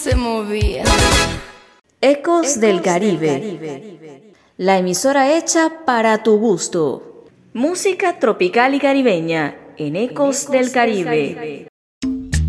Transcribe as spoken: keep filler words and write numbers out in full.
Se movía. Ecos del Caribe, la emisora hecha para tu gusto. Música tropical y caribeña en Ecos del Caribe.